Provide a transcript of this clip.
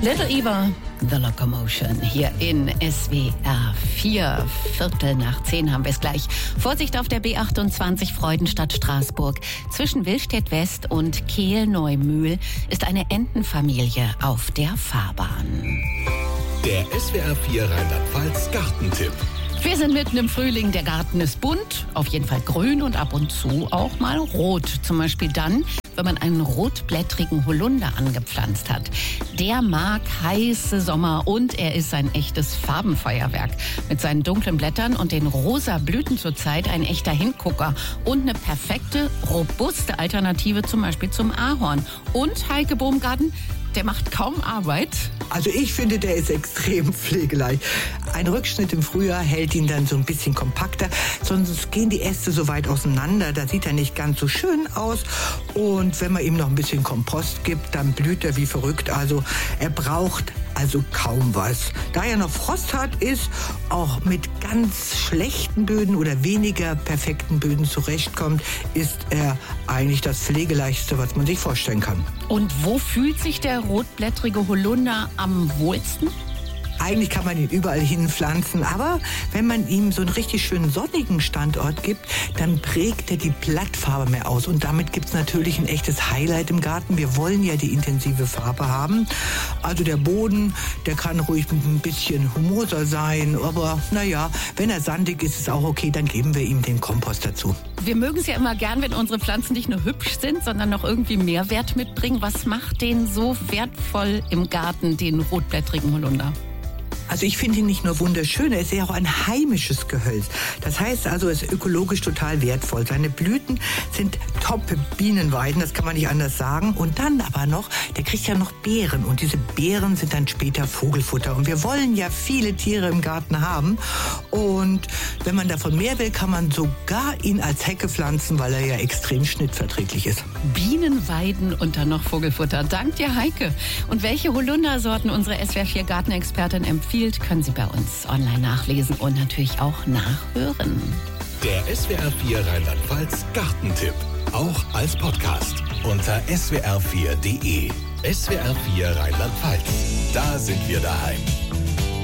Little Eva, The Locomotion, hier in SWR 4. 10:15 haben wir es gleich. Vorsicht auf der B28 Freudenstadt Straßburg. Zwischen Willstedt West und Kehl-Neumühl ist eine Entenfamilie auf der Fahrbahn. Der SWR 4 Rheinland-Pfalz Gartentipp. Wir sind mitten im Frühling, der Garten ist bunt, auf jeden Fall grün und ab und zu auch mal rot. Zum Beispiel dann, wenn man einen rotblättrigen Holunder angepflanzt hat. Der mag heiße Sommer und er ist ein echtes Farbenfeuerwerk. Mit seinen dunklen Blättern und den rosa Blüten zurzeit ein echter Hingucker und eine perfekte, robuste Alternative zum Beispiel zum Ahorn. Und Heike Bohmgarten, der macht kaum Arbeit. Also ich finde, der ist extrem pflegeleicht. Ein Rückschnitt im Frühjahr hält ihn dann so ein bisschen kompakter, sonst gehen die Äste so weit auseinander, da sieht er nicht ganz so schön aus. Und wenn man ihm noch ein bisschen Kompost gibt, dann blüht er wie verrückt. Also er braucht also kaum was. Da er noch Frost hat, ist auch mit ganz schlechten Böden oder weniger perfekten Böden zurechtkommt, ist er eigentlich das Pflegeleichteste, was man sich vorstellen kann. Und wo fühlt sich der rotblättrige Holunder am wohlsten? Eigentlich kann man ihn überall hin pflanzen, aber wenn man ihm so einen richtig schönen sonnigen Standort gibt, dann prägt er die Blattfarbe mehr aus. Und damit gibt es natürlich ein echtes Highlight im Garten. Wir wollen ja die intensive Farbe haben. Also der Boden, der kann ruhig ein bisschen humoser sein. Aber naja, wenn er sandig ist, ist es auch okay, dann geben wir ihm den Kompost dazu. Wir mögen es ja immer gern, wenn unsere Pflanzen nicht nur hübsch sind, sondern noch irgendwie Mehrwert mitbringen. Was macht den so wertvoll im Garten, den rotblättrigen Holunder? Also ich finde ihn nicht nur wunderschön, er ist ja auch ein heimisches Gehölz. Das heißt also, er ist ökologisch total wertvoll. Seine Blüten sind Top-Bienenweiden, das kann man nicht anders sagen. Und dann aber noch, der kriegt ja noch Beeren. Und diese Beeren sind dann später Vogelfutter. Und wir wollen ja viele Tiere im Garten haben. Und wenn man davon mehr will, kann man sogar ihn als Hecke pflanzen, weil er ja extrem schnittverträglich ist. Bienenweiden und dann noch Vogelfutter. Dank dir, Heike. Und welche Holundersorten unsere SWR 4 Gartenexpertin empfiehlt, können Sie bei uns online nachlesen und natürlich auch nachhören. Der SWR 4 Rheinland-Pfalz Gartentipp. Auch als Podcast unter swr4.de. SWR 4 Rheinland-Pfalz. Da sind wir daheim.